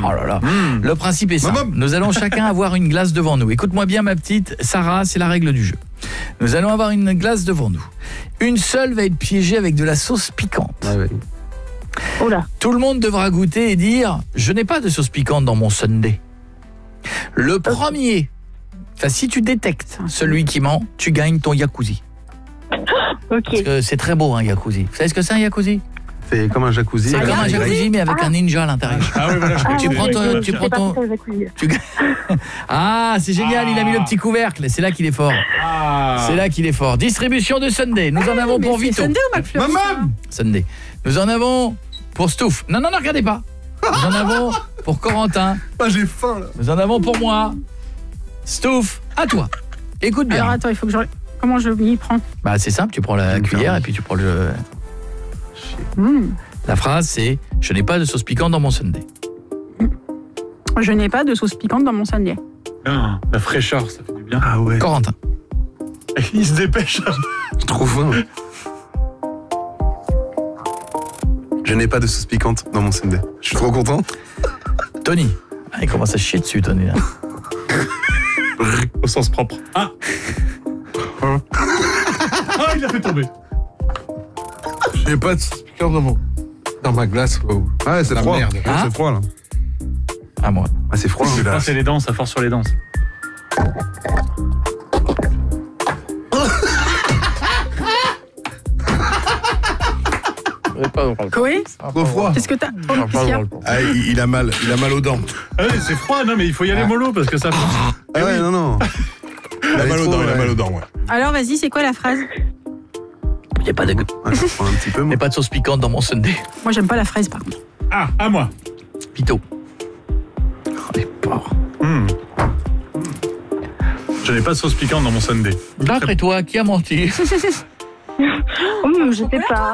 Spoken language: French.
Oh là là. Le principe est simple. Nous allons chacun avoir une glace devant nous. Écoute-moi bien, ma petite Sarah, c'est la règle du jeu. Nous allons avoir une glace devant nous. Une seule va être piégée avec de la sauce piquante. Ah ouais. Oula. Tout le monde devra goûter et dire « Je n'ai pas de sauce piquante dans mon sundae ». Le premier, enfin si tu détectes celui qui ment, tu gagnes ton jacuzzi. Ok. Parce que c'est très beau un jacuzzi. Vous savez ce que c'est un jacuzzi? C'est comme un jacuzzi. C'est comme un jacuzzi mais avec un ninja à l'intérieur. Ah oui, voilà, Tu prends ton... Ah, c'est génial, il a mis le petit couvercle, c'est là qu'il est fort. C'est là qu'il est fort. Distribution de sundae, nous en avons pour Vito. Sundae ou McFlurry? Maman. Sundae. Nous en avons pour Stouff. Non, regardez pas. Nous en avons pour Corentin. Ah, j'ai faim là. Nous en avons pour moi. Stouff, à toi. Écoute bien. Alors attends, il faut que je... Comment je m'y prends? Bah c'est simple, tu prends la cuillère et puis tu prends le... La phrase c'est « Je n'ai pas de sauce piquante dans mon sundae ». Je n'ai pas de sauce piquante dans mon sundae. Ah, la fraîcheur, ça fait du bien. Ah ouais. Corentin. Il se dépêche. Je trouve faim. Je n'ai pas de sauce piquante dans mon sundae. Je suis trop content. Tony. Ah, il commence à chier dessus, Tony. Là. Au sens propre. Ah, il l'a fait tomber. Je n'ai pas de sauce piquante dans ma glace. Oh. Ouais, c'est La froid. merde. Hein? C'est froid là. À moi. Ah, c'est froid. C'est passer les dents, ça force sur les dents. Koé, Trop froid. qu'est-ce que t'as? Oh, qu'est-ce qu'il y a? Ah, il a mal aux dents. Ah oui, c'est froid, non mais il faut y aller mollo parce que ça force. Ah ouais, non. Il a mal aux dents, ouais. Alors vas-y, c'est quoi la phrase? Il n'y a pas de... Ah, je prends un petit peu, Il n'y moi. a pas de sauce piquante dans mon sundae. Moi j'aime pas la fraise par contre. Ah, à moi. Pito. Oh, les porcs. Je n'ai pas de sauce piquante dans mon sundae. D'après toi, qui a menti? Je sais pas.